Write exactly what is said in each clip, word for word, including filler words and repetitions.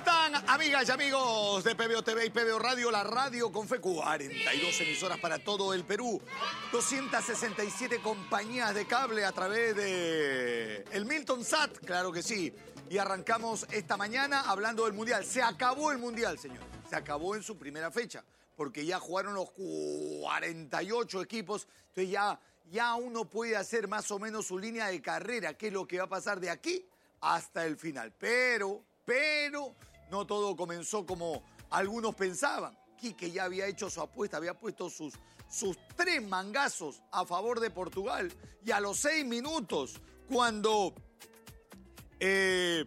están, amigas y amigos de P B O T V y P B O Radio? La radio con fe, cuarenta y dos emisoras para todo el Perú, doscientas sesenta y siete compañías de cable a través de el Milton Sat, claro que sí. Y arrancamos esta mañana hablando del Mundial. Se acabó el Mundial, señor. Se acabó en su primera fecha, porque ya jugaron los cuarenta y ocho equipos. Entonces ya, ya uno puede hacer más o menos su línea de carrera, qué es lo que va a pasar de aquí hasta el final. Pero, pero, no todo comenzó como algunos pensaban. Quique ya había hecho su apuesta, había puesto sus, sus tres mangazos a favor de Portugal. Y a los seis minutos, cuando eh,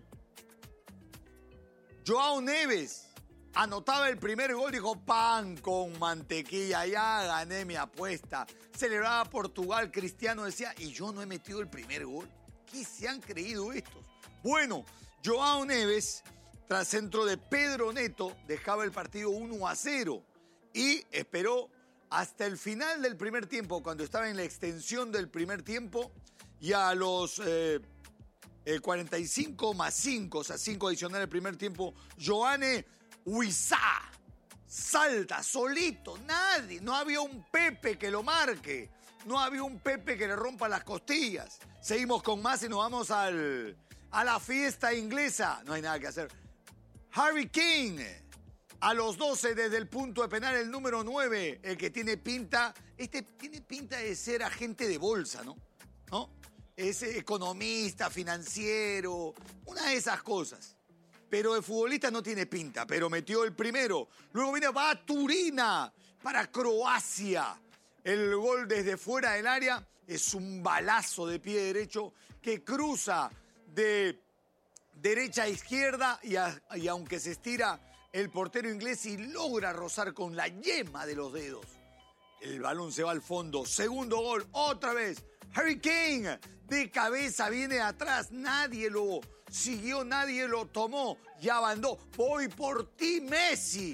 Joao Neves anotaba el primer gol, dijo, pan con mantequilla, ya gané mi apuesta. Celebraba Portugal, Cristiano decía, y yo no he metido el primer gol. ¿Qué se han creído estos? Bueno, Joao Neves, tras centro de Pedro Neto, dejaba el partido uno a cero y esperó hasta el final del primer tiempo, cuando estaba en la extensión del primer tiempo, y a los eh, eh, cuarenta y cinco más cinco, o sea, cinco adicionales del primer tiempo, Yoane Wissa salta solito, nadie, no había un Pepe que lo marque, no había un Pepe que le rompa las costillas. Seguimos con más y nos vamos al, a la fiesta inglesa. No hay nada que hacer. Harry Kane, a los doce desde el punto de penal, el número nueve, el que tiene pinta, este tiene pinta de ser agente de bolsa, ¿no? ¿No? Es economista, financiero, una de esas cosas. Pero de futbolista no tiene pinta, pero metió el primero. Luego viene Baturina para Croacia. El gol desde fuera del área es un balazo de pie derecho que cruza de derecha a izquierda y, a, y aunque se estira el portero inglés y logra rozar con la yema de los dedos, el balón se va al fondo. Segundo gol, otra vez. Harry Kane de cabeza viene atrás, nadie lo siguió, nadie lo tomó, ya mandó. Voy por ti, Messi.